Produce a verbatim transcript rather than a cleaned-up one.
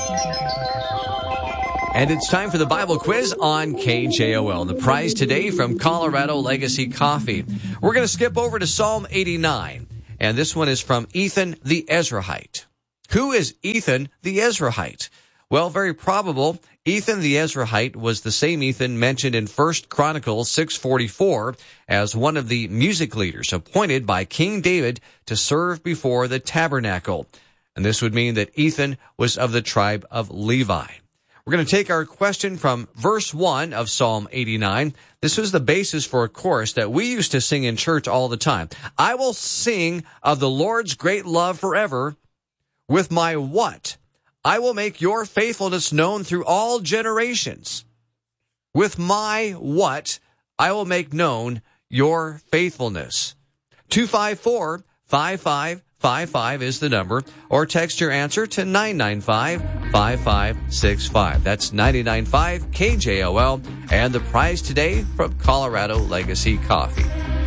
And it's time for the Bible quiz on K J O L. And the prize today from Colorado Legacy Coffee. We're going to skip over to Psalm eighty-nine. And this one is from Ethan the Ezrahite. Who is Ethan the Ezrahite? Well, very probable. Ethan the Ezrahite was the same Ethan mentioned in First Chronicles six forty-four as one of the music leaders appointed by King David to serve before the tabernacle. And this would mean that Ethan was of the tribe of Levi. We're going to take our question from verse one of Psalm eighty-nine. This was the basis for a chorus that we used to sing in church all the time. I will sing of the Lord's great love forever. With my what? I will make your faithfulness known through all generations. With my what? I will make known your faithfulness. two five four, five five five five is the number, or text your answer to nine nine five, five five six five. That's nine nine five K J O L, and the prize today from Colorado Legacy Coffee.